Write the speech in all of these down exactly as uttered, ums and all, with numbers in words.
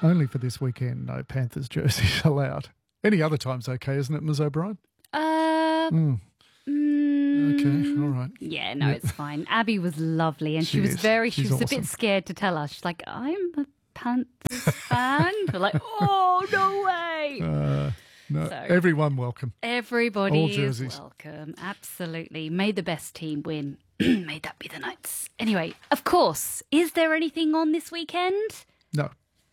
Only for this weekend, no Panthers jerseys allowed. Any other time's okay, isn't it, Miz O'Brien? Uh, Mm. mm, Okay, all right. Yeah, no, Yeah. it's fine. Abby was lovely, and she, She was is. very. She's she was a awesome. bit scared to tell us. She's like, "I'm a Panthers fan." We're like, "Oh, no way!" Uh, no, So- everyone welcome. Everybody all is jerseys. welcome. Absolutely. May the best team win. May that be the Knights. Anyway, of course, is there anything on this weekend? No,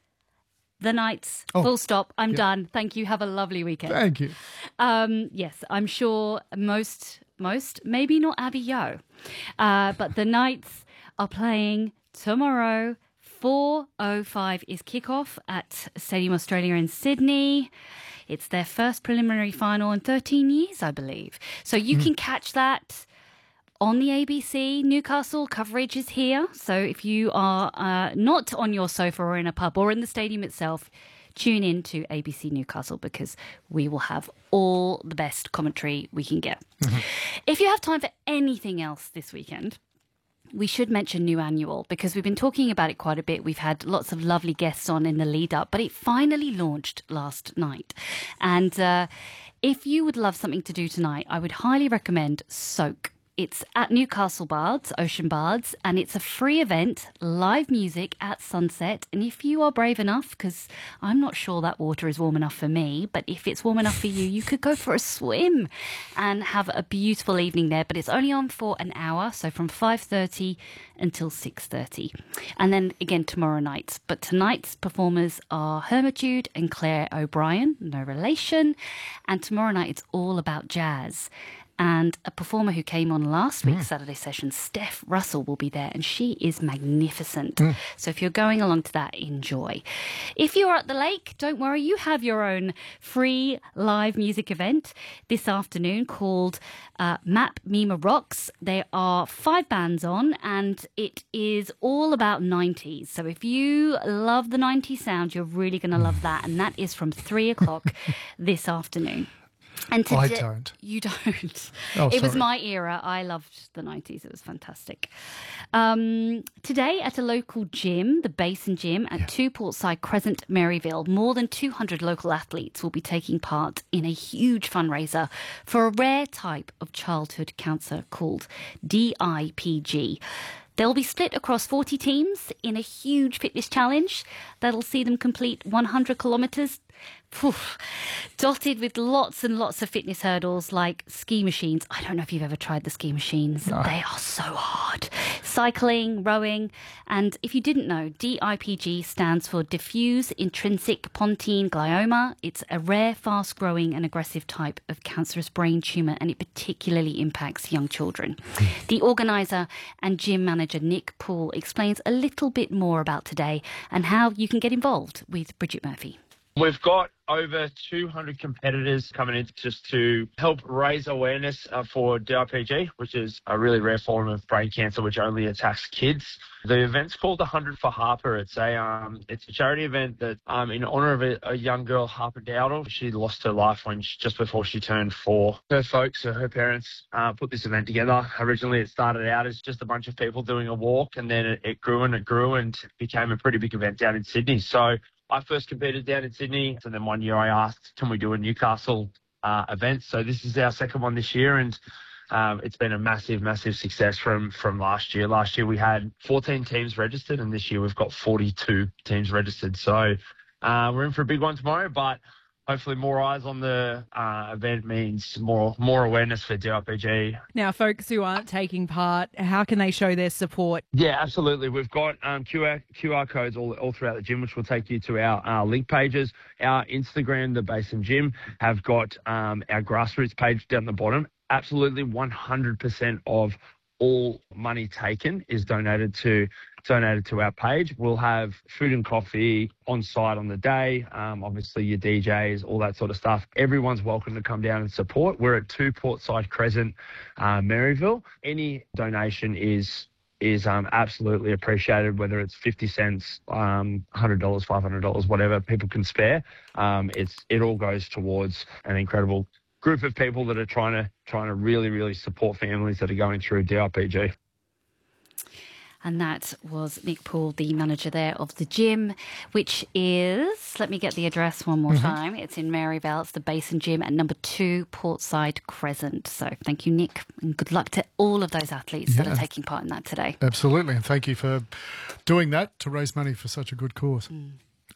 The Knights. Oh, Full stop. I'm yeah. done. Thank you. Have a lovely weekend. thank you. Um, yes, I'm sure most, most, maybe not Abby Yo, uh, but the Knights are playing tomorrow. four oh five is kickoff at Stadium Australia in Sydney. It's their first preliminary final in thirteen years, I believe. So you can catch that on the A B C. Newcastle coverage is here. So if you are uh, not on your sofa or in a pub or in the stadium itself, tune in to A B C Newcastle because we will have all the best commentary we can get. If you have time for anything else this weekend, we should mention New Annual because we've been talking about it quite a bit. We've had lots of lovely guests on in the lead up, but it finally launched last night. And uh, if you would love something to do tonight, I would highly recommend Soak. It's at Newcastle Bards, Ocean Bards, and it's a free event, live music at sunset. And if you are brave enough, because I'm not sure that water is warm enough for me, but if it's warm enough for you, you could go for a swim and have a beautiful evening there. But it's only on for an hour, so from five thirty until six thirty. And then again tomorrow night. But tonight's performers are Hermitude and Claire O'Brien, no relation. And tomorrow night it's all about jazz. And a performer who came on last week's Saturday session, Steph Russell, will be there, and she is magnificent. So if you're going along to that, enjoy. If you're at the lake, don't worry, you have your own free live music event this afternoon called uh, Map Mima Rocks. There are five bands on, and it is all about nineties. So if you love the nineties sound, you're really going to love that, and that is from three o'clock this afternoon. And I today- don't. You don't. Oh, it was sorry. my era. I loved the nineties. It was fantastic. Um, today at a local gym, the Basin Gym at two Portside Crescent, Maryville, more than two hundred local athletes will be taking part in a huge fundraiser for a rare type of childhood cancer called D I P G. They'll be split across forty teams in a huge fitness challenge that'll see them complete one hundred kilometres, Phew. dotted with lots and lots of fitness hurdles like ski machines. I don't know if you've ever tried the ski machines. No. They are so hard. Cycling, rowing, and if you didn't know, D I P G stands for diffuse intrinsic pontine glioma. It's a rare, fast-growing and aggressive type of cancerous brain tumour, and it particularly impacts young children. The organiser and gym manager Nick Poole explains a little bit more about today and how you can get involved with Bridget Murphy. We've got over two hundred competitors coming in just to help raise awareness uh, for D I P G, which is a really rare form of brain cancer which only attacks kids. The event's called one hundred for Harper. It's a um, it's a charity event that um, in honour of a, a young girl, Harper Dowdle. She lost her life when she, just before she turned four. Her folks, so her parents, uh, put this event together. Originally, it started out as just a bunch of people doing a walk, and then it, it grew and it grew and became a pretty big event down in Sydney. So I first competed down in Sydney, and then one year I asked, can we do a Newcastle uh, event? So this is our second one this year, and um, it's been a massive, massive success from, from last year. Last year we had fourteen teams registered, and this year we've got forty-two teams registered. So uh, we're in for a big one tomorrow, but hopefully more eyes on the uh, event means more more awareness for D I P G. Now, folks who aren't taking part, how can they show their support? Yeah, absolutely. We've got um, Q R, Q R codes all, all throughout the gym, which will take you to our uh, link pages. Our Instagram, the Basin Gym, have got um, our grassroots page down the bottom. Absolutely one hundred percent of all money taken is donated to donated to our page. We'll have food and coffee on site on the day, um, obviously your D Js, all that sort of stuff. Everyone's welcome to come down and support. We're at two Portside Crescent, uh, Maryville. Any donation is is um, absolutely appreciated, whether it's fifty cents, um, one hundred dollars, five hundred dollars, whatever people can spare. Um, it's it all goes towards an incredible group of people that are trying to trying to really, really support families that are going through D I P G. And that was Nick Poole, the manager there of the gym, which is, let me get the address one more mm-hmm. time. It's in Maryvale. It's the Basin Gym at number two, Portside Crescent. So thank you, Nick, and good luck to all of those athletes yeah. that are taking part in that today. Absolutely, and thank you for doing that to raise money for such a good cause. Mm.